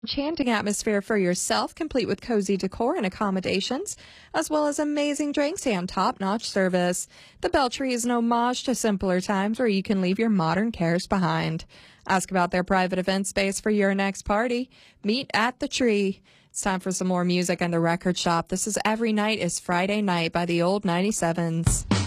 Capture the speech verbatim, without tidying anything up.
Enchanting atmosphere for yourself, complete with cozy decor and accommodations, as well as amazing drinks and top-notch service. The Beltree is an homage to simpler times where you can leave your modern cares behind. Ask about their private event space for your next party. Meet at the Tree. It's time for some more music and the record shop. This is Every Night is Friday Night by the Old ninety-sevens.